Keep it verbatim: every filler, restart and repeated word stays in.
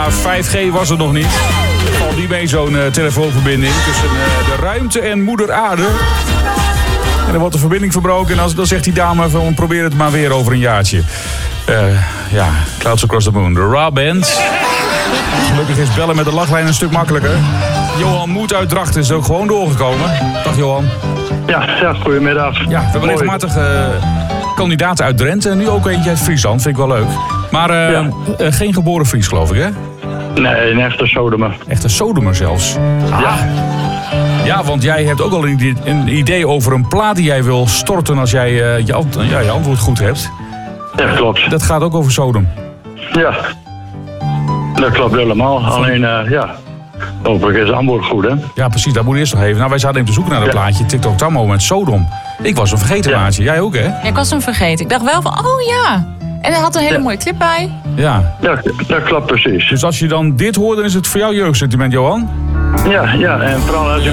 vijf G was het nog niet. Valt niet mee zo'n uh, telefoonverbinding tussen uh, de ruimte en moeder aarde. En dan wordt de verbinding verbroken en dan, dan zegt die dame van probeer het maar weer over een jaartje. Uh, ja, Clouds Across the Moon, de Ra Band. Gelukkig is bellen met de lachlijn een stuk makkelijker. Johan Moed uit Drachten is ook gewoon doorgekomen. Dag Johan. Ja, ja, goedemiddag. Ja, we hebben regelmatig uh, kandidaten uit Drenthe en nu ook eentje uit Friesland, vind ik wel leuk. Maar uh, ja. uh, geen geboren Fries, geloof ik, hè? Nee, een echte Sodomer. Echte Sodomer zelfs? Ah. Ja. Ja, want jij hebt ook al een idee, een idee over een plaat die jij wil storten als jij uh, je, ja, je antwoord goed hebt. Ja, klopt. Dat gaat ook over Sodom. Ja, dat klopt helemaal. Alleen, uh, ja, hopelijk is het antwoord goed, hè? Ja, precies, dat moet eerst nog even. Nou, wij zaten even te zoeken naar dat ja. plaatje, TikTok Tammo met Sodom. Ik was hem vergeten, ja. maatje. Jij ook, hè? Ja, ik was hem vergeten. Ik dacht wel van, oh ja. En hij had een hele ja. mooie clip bij. Ja. Ja, dat klopt precies. Dus als je dan dit hoort, dan is het voor jou jeugdsentiment, Johan? Ja, ja, en vooral als je